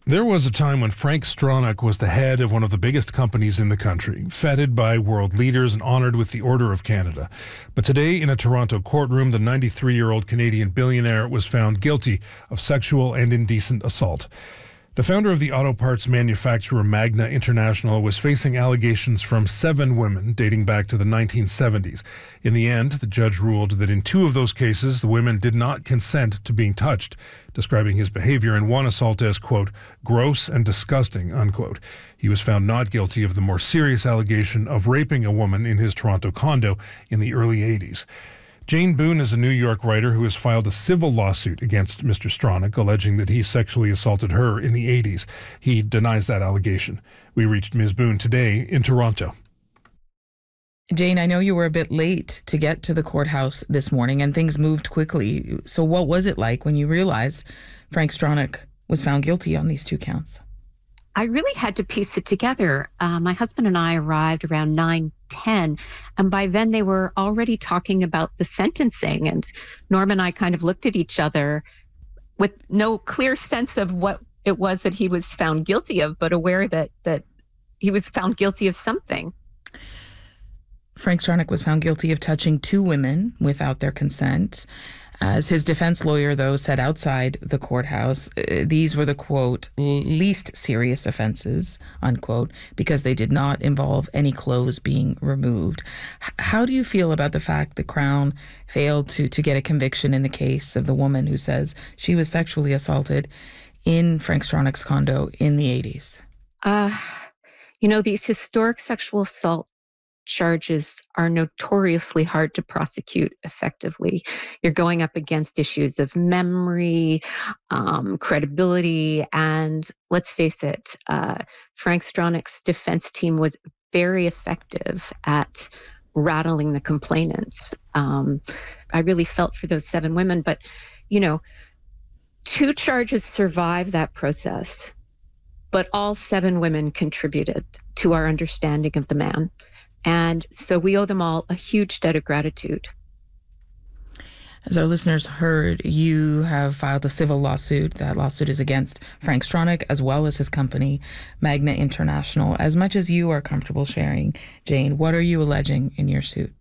There was a time when Frank Stronach was the head of one of the biggest companies in the country, feted by world leaders and honored with the Order of Canada. But today, in a Toronto courtroom, the 93-year-old Canadian billionaire was found guilty of sexual and indecent assault. The founder of the auto parts manufacturer Magna International was facing allegations from 7 women dating back to the 1970s. In the end, the judge ruled that in 2 of those cases, the women did not consent to being touched, describing his behavior in one assault as, quote, gross and disgusting, unquote. He was found not guilty of the more serious allegation of raping a woman in his Toronto condo in the early 80s. Jane Boone is a New York writer who has filed a civil lawsuit against Mr. Stronach, alleging that he sexually assaulted her in the 80s. He denies that allegation. We reached Ms. Boone today in Toronto. Jane, I know you were a bit late to get to the courthouse this morning and things moved quickly. So what was it like when you realized Frank Stronach was found guilty on these 2 counts? I really had to piece it together. My husband and I arrived around 9:10, and by then they were already talking about the sentencing. And Norm and I kind of looked at each other with no clear sense of what it was that he was found guilty of, but aware that he was found guilty of something. Frank Stronach was found guilty of touching 2 women without their consent. As his defense lawyer, though, said outside the courthouse, these were the, quote, least serious offenses, unquote, because they did not involve any clothes being removed. How do you feel about the fact the Crown failed to get a conviction in the case of the woman who says she was sexually assaulted in Frank Stronach's condo in the 80s? These historic sexual assault charges are notoriously hard to prosecute effectively. You're going up against issues of memory, credibility, and let's face it, Frank Stronach's defense team was very effective at rattling the complainants. I really felt for those 7 women, but 2 charges survived that process, but all 7 women contributed to our understanding of the man. And so we owe them all a huge debt of gratitude. As our listeners heard, you have filed a civil lawsuit. That lawsuit is against Frank Stronach as well as his company, Magna International. As much as you are comfortable sharing, Jane, what are you alleging in your suit?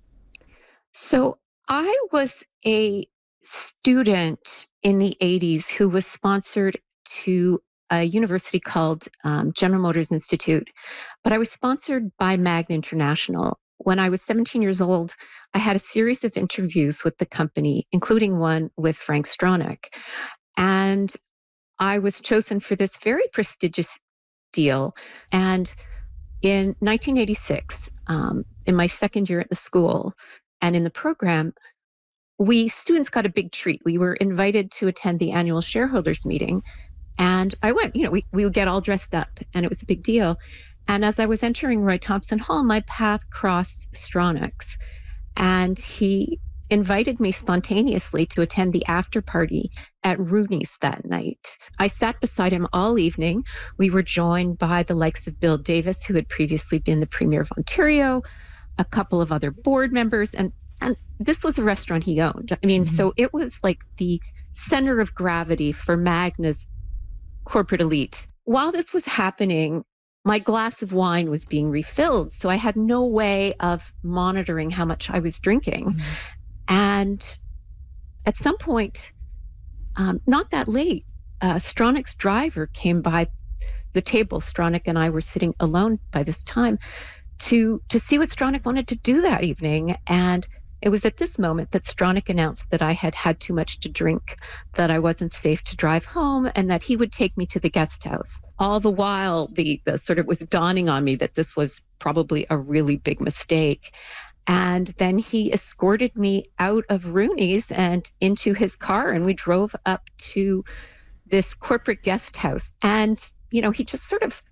So I was a student in the 80s who was sponsored to a university called General Motors Institute, but I was sponsored by Magna International. When I was 17 years old, I had a series of interviews with the company, including one with Frank Stronach. And I was chosen for this very prestigious deal. And in 1986, in my second year at the school and in the program, we students got a big treat. We were invited to attend the annual shareholders meeting. And I went, we would get all dressed up and it was a big deal. And as I was entering Roy Thompson Hall, my path crossed Stronach's, and he invited me spontaneously to attend the after party at Rooney's that night. I sat beside him all evening. We were joined by the likes of Bill Davis, who had previously been the Premier of Ontario, a couple of other board members, and this was a restaurant he owned. I mean, so it was like the center of gravity for Magna's corporate elite. While this was happening, my glass of wine was being refilled, so I had no way of monitoring how much I was drinking. And at some point, not that late, Stronach's driver came by the table. Stronach and I were sitting alone by this time to see what Stronach wanted to do that evening. And it was at this moment that Stronach announced that I had had too much to drink, that I wasn't safe to drive home, and that he would take me to the guest house. All the while, the sort of was dawning on me that this was probably a really big mistake. And then he escorted me out of Rooney's and into his car, and we drove up to this corporate guest house. And, he just sort of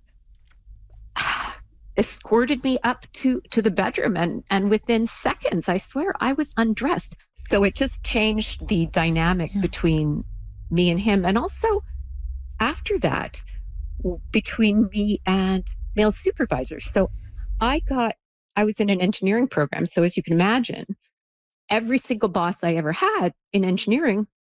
escorted me up to the bedroom, and within seconds, I swear, I was undressed. So it just changed the dynamic between me and him, and also after that, between me and male supervisors. So I was in an engineering program, so as you can imagine, every single boss I ever had in engineering